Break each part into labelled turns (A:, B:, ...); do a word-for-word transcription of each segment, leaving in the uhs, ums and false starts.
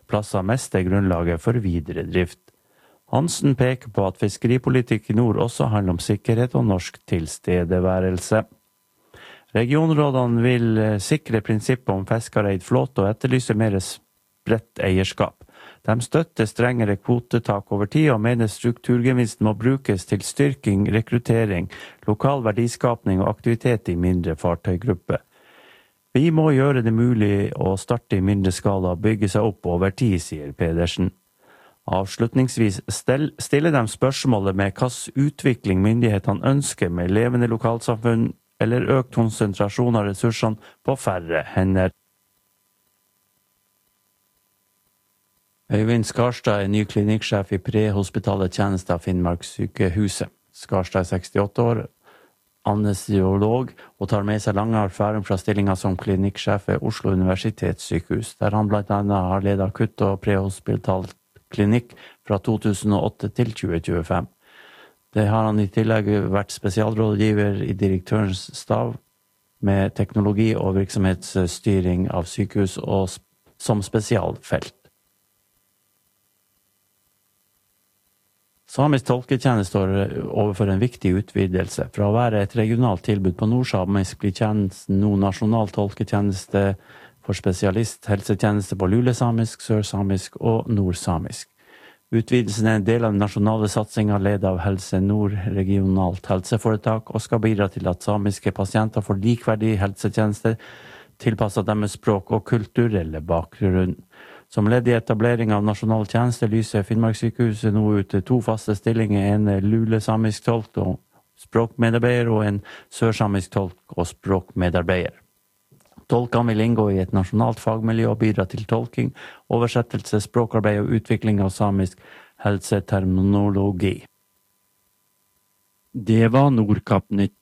A: plasser mister grunnlaget for videre drift. Hansen peker på at fiskeripolitikk i nord også handler om sikkerhet og norsk tilstedeværelse. Regionrådene vil sikre prinsippet om fiskereid flåte og etterlyse mer spredt eierskap. De støtter strengere kvotetak over tid og mener strukturgevinsten må brukes til styrking, rekruttering, lokal verdiskapning og aktivitet i mindre fartøygrupper. Vi må gjøre det mulig å starte i mindre skala og bygge seg opp over tid, sier Pedersen. Avslutningsvis stiller de spørsmålet med hvilken utvikling myndighetene ønsker med levende lokalsamfunn eller økt konsentrasjon av ressursene på færre hender. Øyvind Skarstad er ny klinikksjef i prehospitale tjenester av Finnmarkssykehuset. Skarstad er sekstiåtte år, anestesiolog og tar med seg lange erfaring fra stillingen som klinikksjef ved Oslo Universitetssykehus, der han blant annet har ledet akutt- og prehospital klinikk fra to tusen og åtte til tjue tjuefem. Det har han i tillegg vært spesialrådgiver i direktørens stav med teknologi og virksomhetsstyring av sykehus og som spesialfelt. Samisk tolketjeneste står overfor en viktig utvidelse. Fra å være et regionalt tilbud på nordsamisk blir tjenesten nå nasjonal tolketjeneste for spesialist, helsetjeneste på lulesamisk, sørsamisk og nordsamisk. Utvidelsen er en del av den nasjonale satsingen ledet av Helse Nord regionalt helseforetak og skal bidra til at samiske pasienter får likverdig helsetjeneste tilpasset deres språk og kulturelle bakgrunn. Som ledd i etablering av nasjonal tjeneste lyser Finnmarkssykehuset nå ut to faste stillinger, en lulesamisk tolk og språkmedarbeider og en sørsamisk tolk og språkmedarbeider. Tolkene vil inngå i et nasjonalt fagmiljø og bidra til tolking, oversettelse, språkarbeid og utvikling av samisk helseterminologi. Det var Nordkapp-nytt.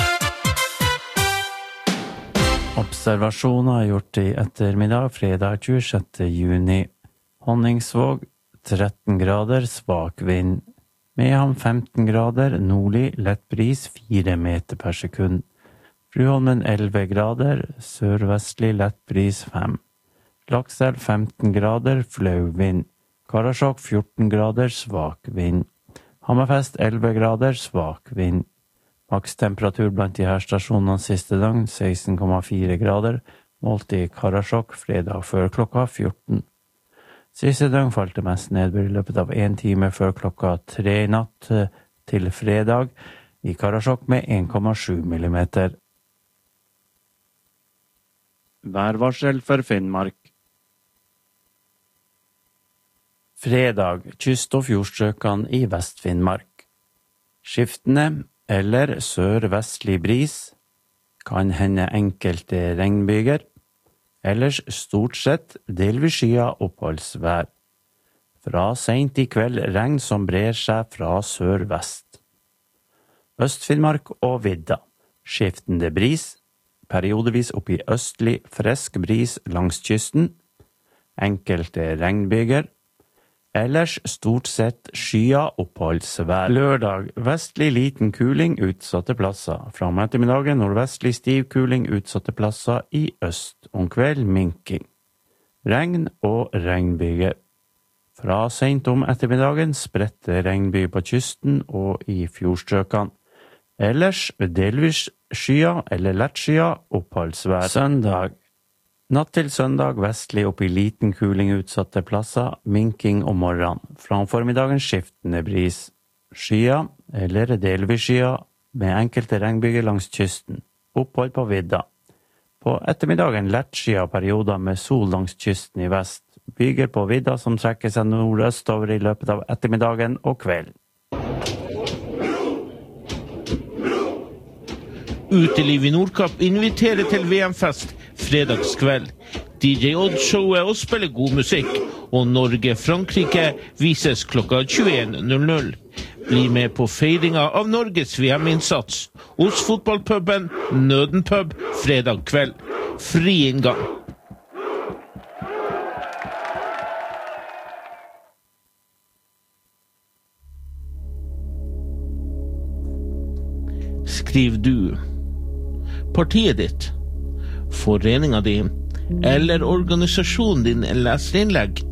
A: Observasjoner gjort i ettermiddag, fredag tjuesjette juni. Honningsvåg, tretten grader, svak vind. Mehamn femten grader, nordlig, lett bris, fire meter per sekund. Fruholmen elleve grader, sørvestlig, lett bris, fem. Lakselv femten grader, flau vind. Karasjok fjorten grader, svak vind. Hammerfest elleve grader, svak vind. Makstemperatur blant de her stasjonene siste døgn, seksten komma fire grader, målt i Karasjok fredag før klokka fjorten. Siste døgn falt det mest nedbør i løpet av en time før klokka tre i natt til fredag i Karasjok med en komma sju millimeter. Værvarsel for Finnmark. Fredag, kyst- og fjordstrøkene i Vest-Finnmark. Skiftende eller sør-vestlig bris, kan hende enkelte regnbyger, ellers stort sett delvis skya oppholdsvær. Fra sent i kveld regn som brer seg fra sør-vest. Øst-Finnmark og vidda, skiftende bris, periodevis opp i østlig frisk bris langs kysten, enkelte regnbyger, ellers stort sett skya oppholdsvær. Lørdag, vestlig liten kuling utsatte plasser. Fra om ettermiddagen nordvestlig stiv kuling utsatte plasser i øst. Om kveld minking. Regn og regnbyger. Fra sent om ettermiddagen spredte regnby på kysten og i fjordstrøkene. Ellers delvis skya eller lett skya oppholdsvær. Søndag. Natt til søndag vestlig opp i liten kuling utsatte plasser, minking om morgenen. Fra om formiddagen skiftende bris. Skya eller delvis skya med enkelte regnbyger langs kysten. Opphold på vidda. På ettermiddagen lett skya perioder med sol langs kysten i vest. Byger på vidda som trekker seg nordøstover i løpet av ettermiddagen og kvelden.
B: Uteliv i Nordkapp inviterer til V M-fest fredagskveld. D J Odd-showet og spiller god musikk, og Norge-Frankrike vises klokka tjueen null null. Bli med på feiringa av Norges V M-innsats hos fotballpuben Nøden Pub fredag kveld. Fri inngang. Skriv du partiet ditt, foreninga di eller organisasjonen din leserinnlegg